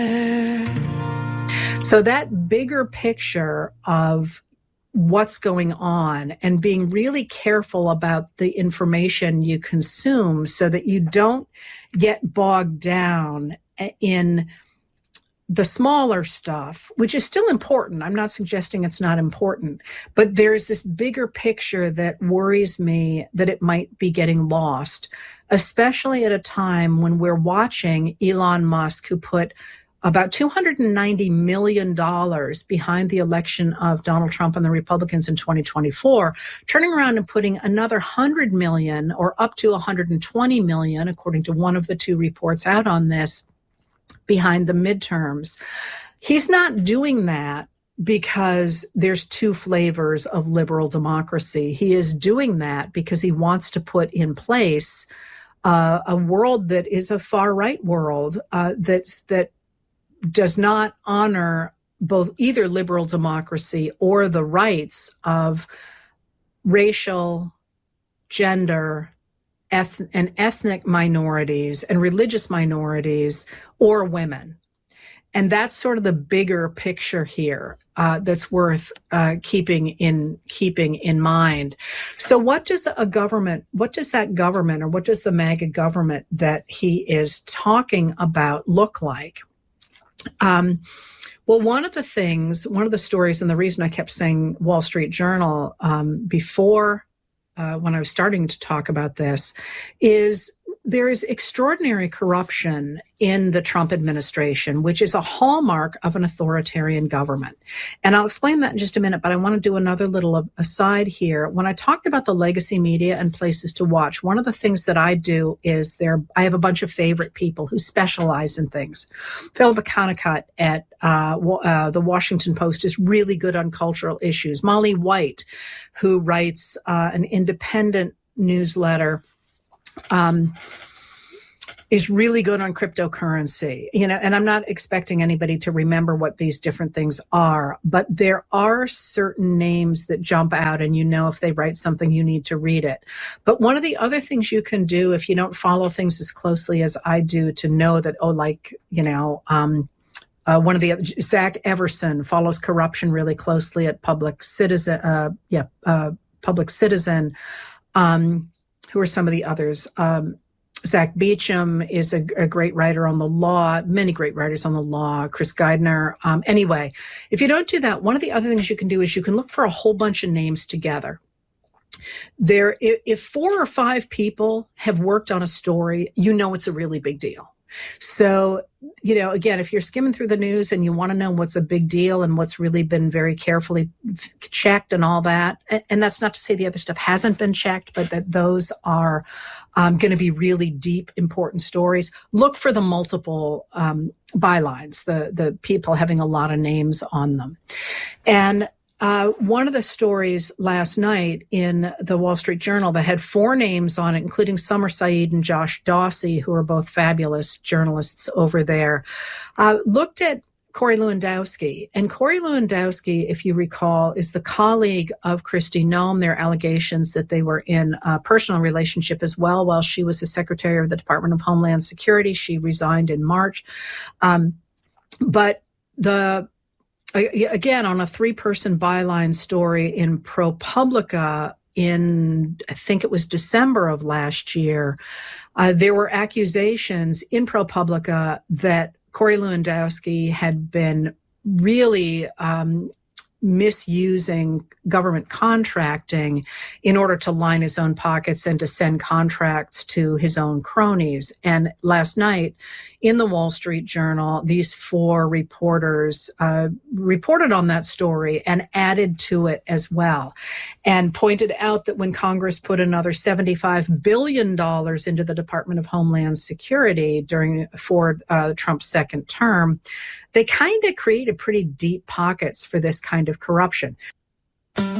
So that bigger picture of what's going on and being really careful about the information you consume so that you don't get bogged down in the smaller stuff, which is still important. I'm not suggesting it's not important, but there's this bigger picture that worries me that it might be getting lost, especially at a time when we're watching Elon Musk, who put about $290 million behind the election of Donald Trump and the Republicans in 2024, turning around and putting another $100 million or up to $120 million, according to one of the two reports out on this, behind the midterms. He's not doing that because there's two flavors of liberal democracy. He is doing that because he wants to put in place a world that is a far-right world that does not honor both either liberal democracy or the rights of racial, gender, and ethnic minorities and religious minorities or women. And that's sort of the bigger picture here that's worth keeping in mind. So what does that government, or what does the MAGA government that he is talking about look like? Well, one of the stories, and the reason I kept saying Wall Street Journal before when I was starting to talk about this, is there is extraordinary corruption in the Trump administration, which is a hallmark of an authoritarian government. And I'll explain that in just a minute, but I want to do another little aside here. When I talked about the legacy media and places to watch, one of the things that I do is I have a bunch of favorite people who specialize in things. Phil McConaughey at the Washington Post is really good on cultural issues. Molly White, who writes an independent newsletter, is really good on cryptocurrency, and I'm not expecting anybody to remember what these different things are, but there are certain names that jump out, and if they write something, you need to read it. But one of the other things you can do if you don't follow things as closely as I do to know that, one of the other, Zach Everson, follows corruption really closely at Public Citizen. Public Citizen. Who are some of the others? Zach Beecham is a great writer on the law, many great writers on the law, Chris Geidner. Anyway, if you don't do that, one of the other things you can do is you can look for a whole bunch of names together. If 4 or 5 people have worked on a story, it's a really big deal. So, again, if you're skimming through the news and you want to know what's a big deal and what's really been very carefully checked and all that, and that's not to say the other stuff hasn't been checked, but that those are going to be really deep, important stories, look for the multiple bylines, the people having a lot of names on them. And one of the stories last night in the Wall Street Journal that had 4 names on it, including Summer Saeed and Josh Dawsey, who are both fabulous journalists over there, looked at Corey Lewandowski. And Corey Lewandowski, if you recall, is the colleague of Kristi Noem. There are allegations that they were in a personal relationship as well while she was the Secretary of the Department of Homeland Security. She resigned in March. But again, on a 3-person byline story in ProPublica in, I think it was December of last year, there were accusations in ProPublica that Corey Lewandowski had been really misusing government contracting in order to line his own pockets and to send contracts to his own cronies. And last night in the Wall Street Journal, these 4 reporters reported on that story and added to it as well, and pointed out that when Congress put another $75 billion into the Department of Homeland Security for Trump's second term, they kind of created pretty deep pockets for this kind of corruption.